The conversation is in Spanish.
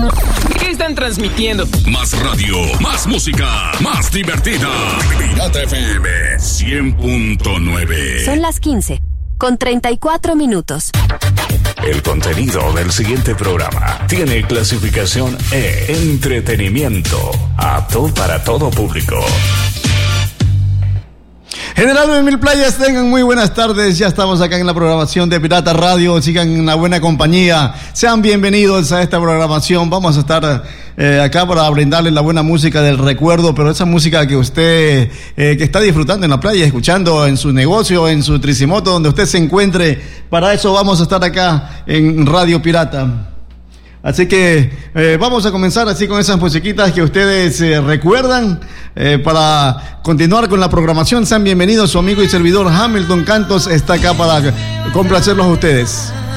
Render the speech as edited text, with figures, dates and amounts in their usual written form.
¿Qué están transmitiendo? Más radio, más música, más divertida. Pirata FM 100.9. Son las 15:34. El contenido del siguiente programa tiene clasificación E, entretenimiento, apto para todo público. General de Mil Playas, tengan muy buenas tardes. Ya estamos acá en la programación de Pirata Radio. Sigan en la buena compañía. Sean bienvenidos a esta programación. Vamos a estar acá para brindarles la buena música del recuerdo, pero esa música que usted que está disfrutando en la playa, escuchando en su negocio, en su tricimoto, donde usted se encuentre. Para eso vamos a estar acá en Radio Pirata. Así que vamos a comenzar así con esas musiquitas que ustedes recuerdan para continuar con la programación. Sean bienvenidos, su amigo y servidor Hamilton Cantos está acá para complacerlos a ustedes.